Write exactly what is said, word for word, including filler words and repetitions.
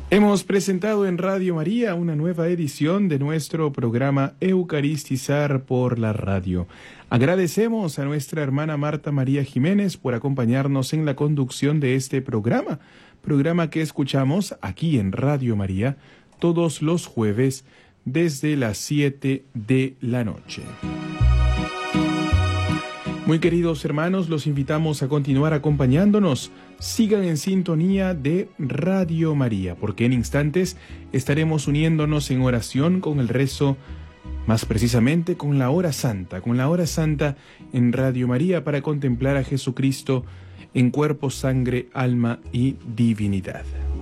Hemos presentado en Radio María una nueva edición de nuestro programa Eucaristizar por la Radio. Agradecemos a nuestra hermana Marta María Jiménez por acompañarnos en la conducción de este programa, programa que escuchamos aquí en Radio María todos los jueves desde las siete de la noche. Muy queridos hermanos, los invitamos a continuar acompañándonos. Sigan en sintonía de Radio María, porque en instantes estaremos uniéndonos en oración con el rezo, más precisamente con la hora santa, con la hora santa en Radio María para contemplar a Jesucristo en cuerpo, sangre, alma y divinidad.